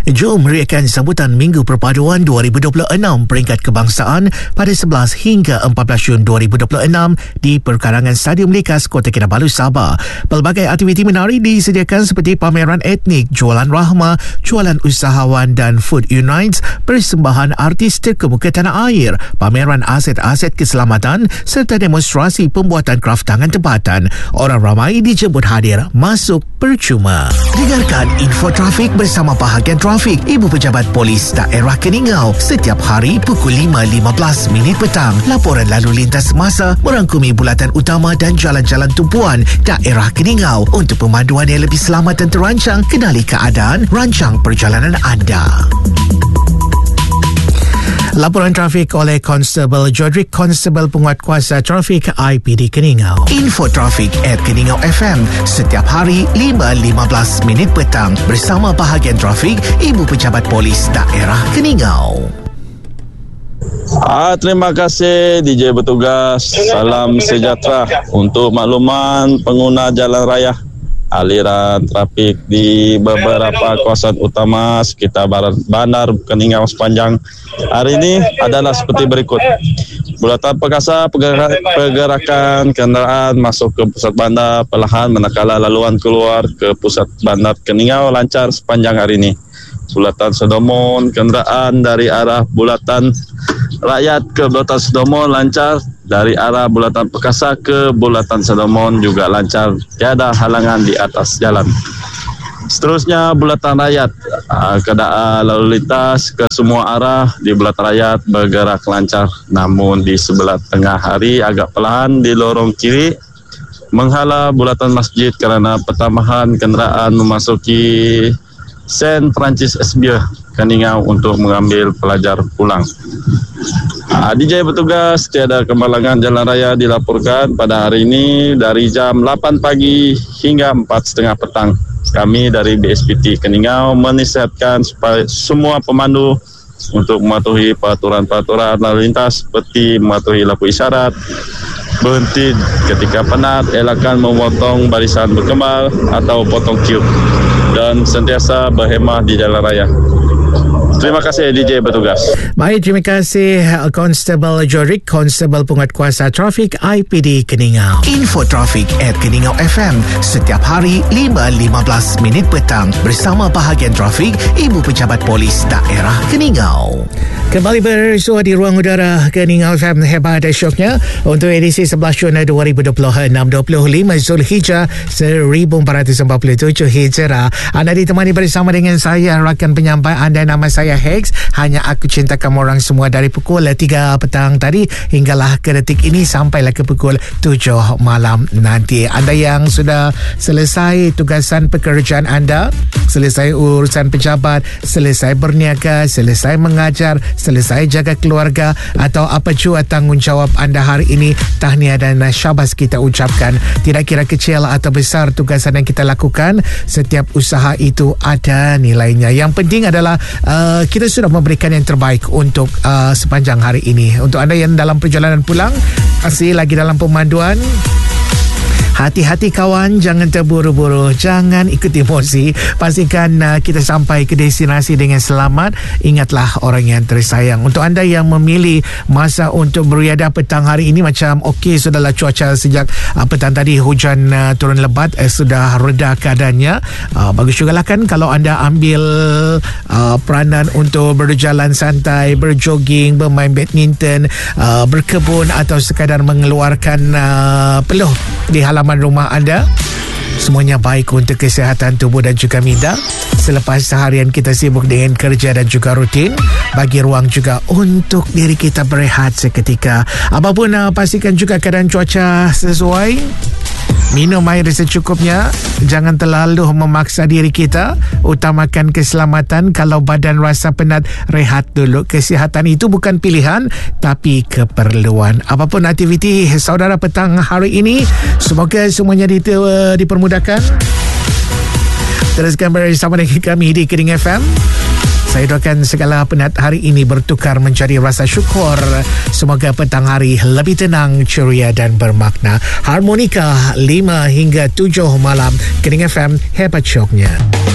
Jom meriahkan sambutan Minggu Perpaduan 2026 peringkat kebangsaan pada 11 hingga 14 Jun 2026 di perkarangan Stadium Lekas, Kota Kinabalu, Sabah. Pelbagai aktiviti menarik disediakan seperti pameran etnik, jualan rahma, jualan usahawan dan Food Unites, persembahan artis terkemuka tanah air, pameran aset-aset keselamatan serta demonstrasi pembuatan kraf tangan tempatan. Orang ramai dijemput hadir masuk percuma. Dengarkan info trafik bersama bahagian trafik Ibu Pejabat Polis Daerah Keningau setiap hari pukul 5.15 petang. Laporan lalu lintas semasa merangkumi bulatan utama dan jalan-jalan tumpuan Daerah Keningau. Untuk pemanduan yang lebih selamat dan terancang, kenali keadaan, rancang perjalanan anda. Laporan trafik oleh Constable Jodrick, Constable Penguatkuasa Trafik IPD Keningau. Info trafik @Keningau FM setiap hari 5.15 petang bersama bahagian trafik Ibu Pejabat Polis Daerah Keningau. Terima kasih DJ bertugas. Salam sejahtera. Untuk makluman pengguna jalan raya, aliran trafik di beberapa kawasan utama sekitar Bandar Keningau sepanjang hari ini adalah seperti berikut. Bulatan perkasa pergerakan kenderaan masuk ke pusat bandar perlahan manakala laluan keluar ke pusat bandar Keningau lancar sepanjang hari ini. Bulatan Sedomon, kenderaan dari arah Bulatan Rakyat ke Bulatan Sedomon lancar, dari arah Bulatan Perkasa ke Bulatan Sedomon juga lancar, tiada halangan di atas jalan. Seterusnya Bulatan Rakyat, keadaan lalu lintas ke semua arah di Bulatan Rakyat bergerak lancar, namun di sebelah tengah hari agak perlahan di lorong kiri menghala Bulatan Masjid kerana pertambahan kenderaan memasuki Saint Francis Xavier Keningau untuk mengambil pelajar pulang. DJ bertugas, tiada kemalangan jalan raya dilaporkan pada hari ini dari jam 8 pagi hingga 4.30 petang. Kami dari BSPT Keningau menasihatkan supaya semua pemandu untuk mematuhi peraturan-peraturan lalu lintas seperti mematuhi lampu isyarat, berhenti ketika penat, elakkan memotong barisan berkembal atau potong queue dan sentiasa berhemah di jalan raya. Terima kasih DJ bertugas. Baik, terima kasih Constable Jodrick, Constable Penguatkuasa Trafik IPD Keningau. Info trafik @Keningau FM setiap hari 5.15 petang bersama bahagian trafik Ibu Pejabat Polis Daerah Keningau. Kembali bersua di ruang udara Keningau FM, hebat syoknya untuk edisi 11 Jun 2026, 25 Zulhijjah 1447 Hijrah. Anda ditemani bersama dengan saya, rakan penyampai anda, nama saya Hex. Hanya aku cinta kamu orang semua dari pukul 3 petang tadi hinggalah ke detik ini sampailah ke pukul 7 malam nanti. Anda yang sudah selesai tugasan pekerjaan anda, selesai urusan pejabat, selesai berniaga, selesai mengajar, selesai jaga keluarga atau apa jua tanggungjawab anda hari ini, tahniah dan syabas kita ucapkan. Tidak kira kecil atau besar tugasan yang kita lakukan, setiap usaha itu ada nilainya. Yang penting adalah kita sudah memberikan yang terbaik untuk sepanjang hari ini. Untuk anda yang dalam perjalanan pulang, masih lagi dalam pemanduan, hati-hati kawan, jangan terburu-buru, jangan ikut emosi. Pastikan kita sampai ke destinasi dengan selamat. Ingatlah orang yang tersayang. Untuk anda yang memilih masa untuk beriadah petang hari ini, macam okey, sudahlah cuaca sejak petang tadi hujan turun lebat, sudah reda keadaannya. Bagus juga lah kan kalau anda ambil peranan untuk berjalan santai, berjoging, bermain badminton, berkebun atau sekadar mengeluarkan peluh di halaman rumah anda. Semuanya baik untuk kesihatan tubuh dan juga minda. Selepas seharian kita sibuk dengan kerja dan juga rutin, bagi ruang juga untuk diri kita berehat seketika. Apapun, pastikan juga keadaan cuaca sesuai. Minum air secukupnya. Jangan terlalu memaksa diri kita. Utamakan keselamatan. Kalau badan rasa penat, rehat dulu. Kesihatan itu bukan pilihan, tapi keperluan. Apapun aktiviti saudara petang hari ini, semoga semuanya dipermudahkan. Teruskan bersama dengan kami di Keningau FM. Saya doakan segala penat hari ini bertukar menjadi rasa syukur. Semoga petang hari lebih tenang, ceria dan bermakna. Harmonika 5 hingga 7 malam. Keningau FM, hebat syoknya.